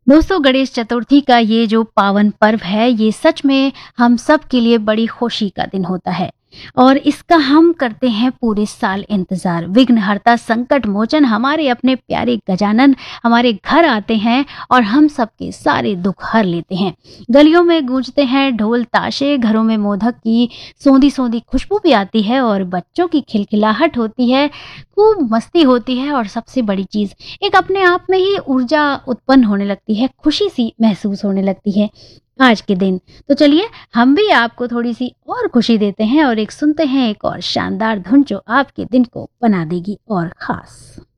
दोस्तों, गणेश चतुर्थी का ये जो पावन पर्व है, ये सच में हम सब के लिए बड़ी खुशी का दिन होता है और इसका हम करते हैं पूरे साल इंतज़ार। विघ्नहर्ता, संकट मोचन हमारे अपने प्यारे गजानन हमारे घर आते हैं और हम सबके सारे दुख हर लेते हैं। गलियों में गूंजते हैं ढोल ताशे, घरों में मोदक की सोंधी-सोंधी खुशबू भी आती है और बच्चों की खिलखिलाहट होती है, खूब मस्ती होती है और सबसे बड़ी चीज़ एक अपने आप में ही ऊर्जा उत्पन्न होने लगती है, खुशी सी महसूस होने लगती है आज के दिन। तो चलिए हम भी आपको थोड़ी सी और खुशी देते हैं और एक सुनते हैं एक और शानदार धुन जो आपके दिन को बना देगी और खास।